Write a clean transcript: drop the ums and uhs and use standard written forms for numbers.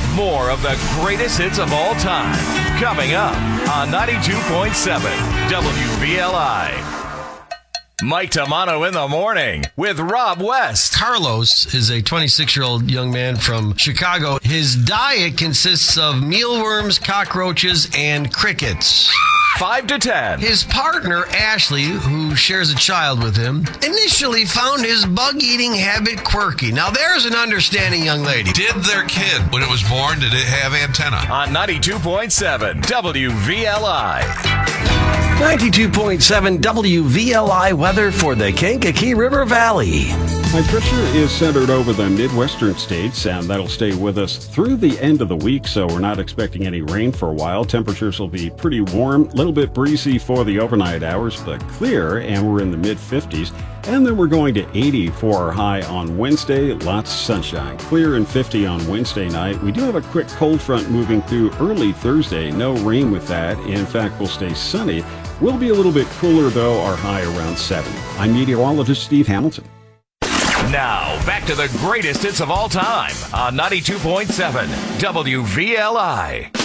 More of the greatest hits of all time. Coming up on 92.7 WVLI. Mike Tamano in the morning with Rob West. Carlos is a 26-year-old young man from Chicago. His diet consists of mealworms, cockroaches, and crickets. 5 to 10. His partner, Ashley, who shares a child with him, initially found his bug-eating habit quirky. Now, there's an understanding young lady. Did their kid, when it was born, did it have antenna? On 92.7 WVLI. 92.7 WVLI weather for the Kankakee River Valley. High pressure is centered over the Midwestern states, and that'll stay with us through the end of the week, so we're not expecting any rain for a while. Temperatures will be pretty warm, a little bit breezy for the overnight hours, but clear, and we're in the mid-50s. And then we're going to 80 for our high on Wednesday. Lots of sunshine. Clear and 50 on Wednesday night. We do have a quick cold front moving through early Thursday. No rain with that. In fact, we'll stay sunny. We'll be a little bit cooler, though, our high around 70. I'm meteorologist Steve Hamilton. Now, back to the greatest hits of all time on 92.7 WVLI.